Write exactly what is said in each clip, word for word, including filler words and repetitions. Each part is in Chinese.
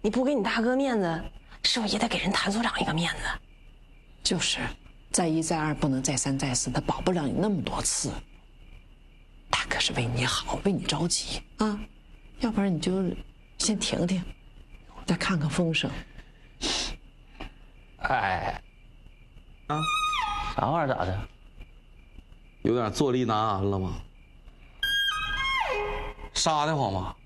你不给你大哥面子，是不是也得给人谭所长一个面子？ 就是，再一再二不能再三再四，他保不了你那么多次。他可是为你好，为你着急啊！要不然你就先停停，再看看风声。 哎，啊，啥玩意儿咋的？ 有点坐立难安了吗？杀得慌吗？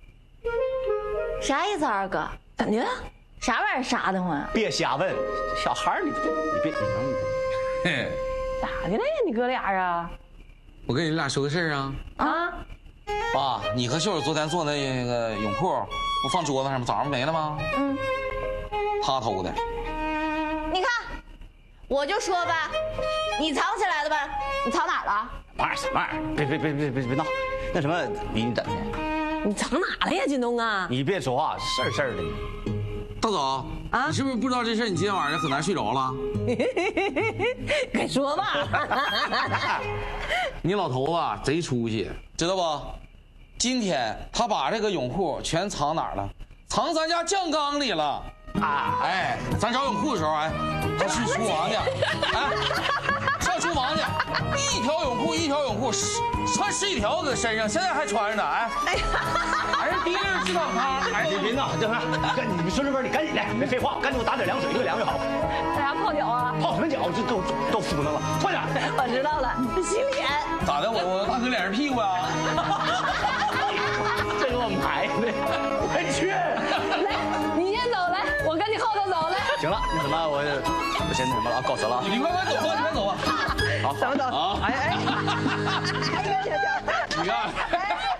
啥意思，二哥？ 怎的？ 啥玩意儿杀得慌啊？ 别瞎问，小孩儿你你别你能。 嘿， 咋的了呀？你哥俩啊？ 我跟你俩说个事儿啊。 啊？ 爸，你和秀儿昨天做那个泳裤不放桌子上吗？早上没了吗？ 嗯。 他偷的。 你看，我就说吧，你藏起来的呗？你藏哪儿了？ 玩意儿什么玩意儿？别别别别别别闹！那什么，你你等着。 你藏哪了呀，金东啊？ 你别说话，事儿事儿的。 大嫂啊，你是不是不知道这事？你今天晚上很难睡着了。 快说吧。 你老头子贼出息，知道不？今天他把这个泳裤全藏哪儿了？藏咱家酱缸里了。啊，哎，咱找泳裤的时候，哎，他去厨房去，哎，上厨房去，一条泳裤一条泳裤，穿十几条搁身上，现在还穿着呢，哎，还是第一人知道他， 哎，别别闹，这什么？跟你孙子哥，你赶紧的，别废话，赶紧给我打点凉水，越凉越好。 大家泡脚啊？ 泡什么脚？这都都敷弄了，快点！ 我知道了，洗脸。 咋的？我我大哥脸上屁股啊？ 这给我埋的，快去！ 来，你先走，来，我跟你后头走来。 行了，那什么，我我先那什么了啊，告辞了啊。 你快快走吧，你快走吧。 好， 走走。 好。 哎哎。 你看。